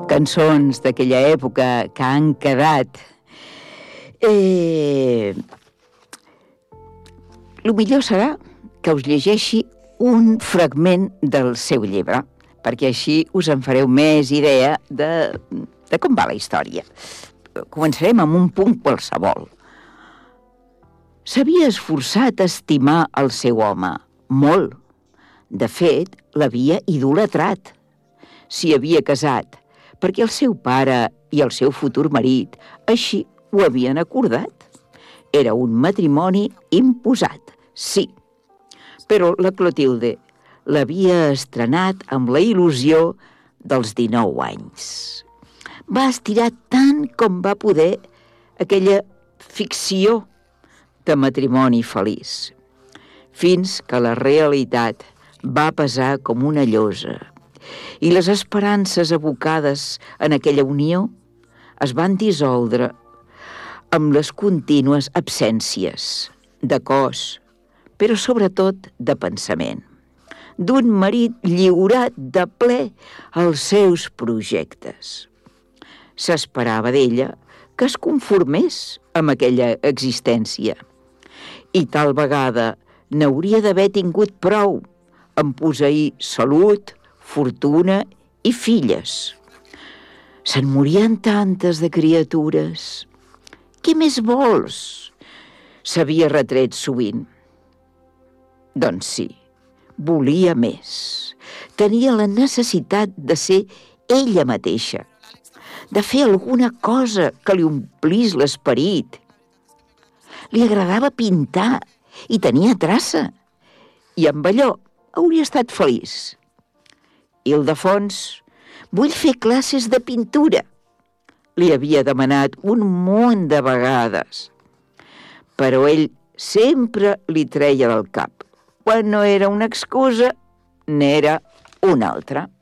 cançons d'aquella època que han quedat. El millor serà que us llegeixi un fragment del seu llibre, perquè així us en fareu més idea de com va la història. Començarem amb un punt qualsevol. S'havia esforçat a estimar el seu home, molt. De fet, l'havia idolatrat. S'hi havia casat, perquè el seu pare i el seu futur marit així ho havien acordat. Era un matrimoni imposat, sí. Però la Clotilde l'havia estrenat amb la il·lusió dels 19 anys. Va estirar tant com va poder aquella ficció de matrimoni feliç, fins que la realitat va pesar com una llosa i les esperances abocades en aquella unió es van dissoldre amb les contínues absències de cos, però sobretot de pensament, d'un marit lliurat de ple als seus projectes. S'esperava d'ella que es conformés amb aquella existència i tal vegada n'hauria d'haver tingut prou en posseir salut, fortuna i filles. Se'n morien tantes de criatures. Què més vols? S'havia retret sovint. Doncs sí, volia més. Tenia la necessitat de ser ella mateixa, de fer alguna cosa que li omplís l'esperit. Li agradava pintar i tenia traça, i amb allò hauria estat feliç. Ildefons, vull fer classes de pintura. Li havia demanat un munt de vegades, però ell sempre li treia del cap. Quan no era una excusa, n'era una altra.